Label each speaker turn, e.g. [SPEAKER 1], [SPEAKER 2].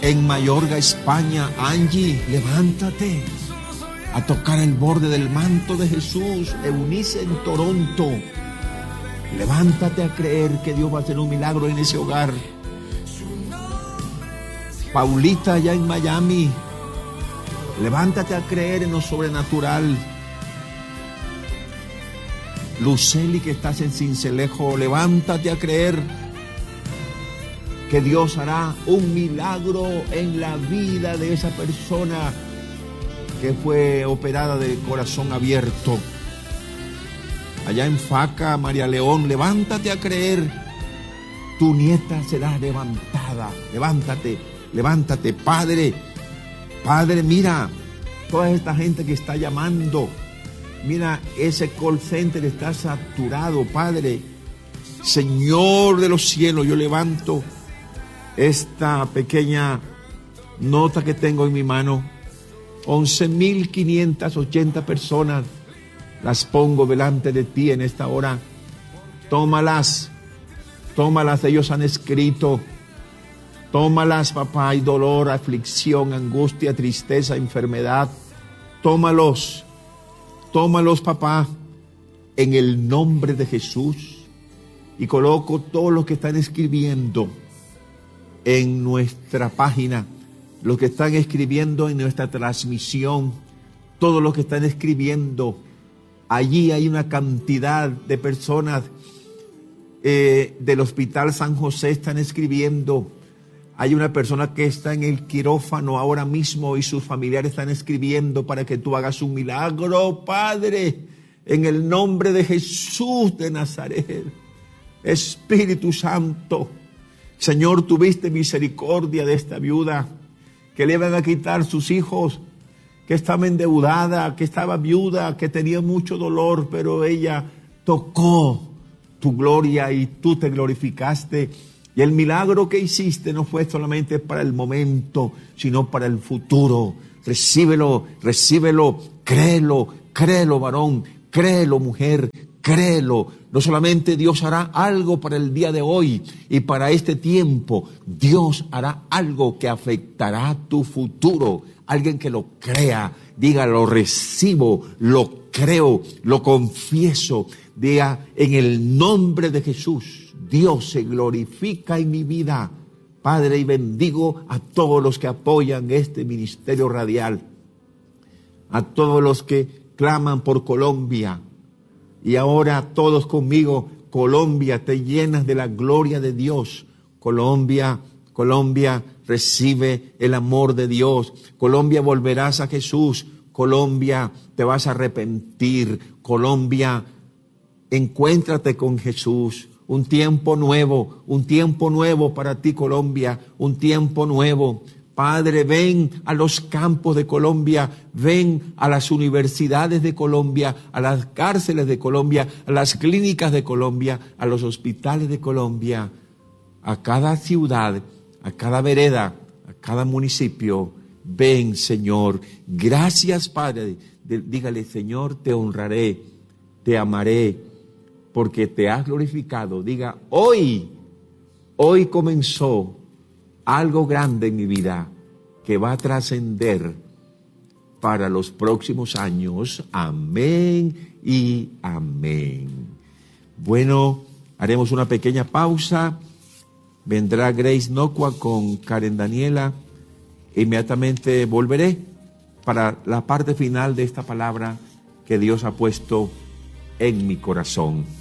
[SPEAKER 1] en Mayorga, España. Angie, levántate a tocar el borde del manto de Jesús. Eunice en Toronto, levántate a creer que Dios va a hacer un milagro en ese hogar. Paulita allá en Miami, levántate a creer en lo sobrenatural. Luceli, que estás en Cincelejo, levántate a creer que Dios hará un milagro en la vida de esa persona que fue operada de corazón abierto. Allá en Faca, María León, levántate a creer, tu nieta será levantada. Levántate, levántate, Padre, mira, toda esta gente que está llamando, mira, ese call center está saturado, Padre. Señor de los cielos, yo levanto esta pequeña nota que tengo en mi mano. 11,580 personas las pongo delante de ti en esta hora. Tómalas, ellos han escrito. Tómalas, papá. Hay dolor, aflicción, angustia, tristeza, enfermedad. Tómalos, papá, en el nombre de Jesús. Y coloco todos los que están escribiendo en nuestra página, los que están escribiendo en nuestra transmisión, todos los que están escribiendo. Allí hay una cantidad de personas del Hospital San José están escribiendo. Hay una persona que está en el quirófano ahora mismo y sus familiares están escribiendo para que tú hagas un milagro, Padre, en el nombre de Jesús de Nazaret. Espíritu Santo, Señor, tuviste misericordia de esta viuda que le iban a quitar sus hijos, que estaba endeudada, que estaba viuda, que tenía mucho dolor, pero ella tocó tu gloria y tú te glorificaste. Y el milagro que hiciste no fue solamente para el momento, sino para el futuro. Recíbelo, créelo, varón, créelo, mujer, créelo. No solamente Dios hará algo para el día de hoy y para este tiempo, Dios hará algo que afectará tu futuro. Alguien que lo crea, diga, lo recibo, lo creo, lo confieso. Diga, en el nombre de Jesús, Dios se glorifica en mi vida. Padre, y bendigo a todos los que apoyan este ministerio radial, a todos los que claman por Colombia. Y ahora todos conmigo, Colombia, te llenas de la gloria de Dios. Colombia, recibe el amor de Dios. Colombia, volverás a Jesús. Colombia, te vas a arrepentir. Colombia, encuéntrate con Jesús. Un tiempo nuevo para ti, Colombia, un tiempo nuevo. Padre, ven a los campos de Colombia, ven a las universidades de Colombia, a las cárceles de Colombia, a las clínicas de Colombia, a los hospitales de Colombia, a cada ciudad, a cada vereda, a cada municipio. Ven, Señor. Gracias, Padre. Dígale, Señor, te honraré, te amaré, porque te has glorificado. Diga, hoy comenzó algo grande en mi vida que va a trascender para los próximos años. Amén y amén. Bueno, haremos una pequeña pausa. Vendrá Grace Nocua con Karen Daniela. Inmediatamente volveré para la parte final de esta palabra que Dios ha puesto en mi corazón.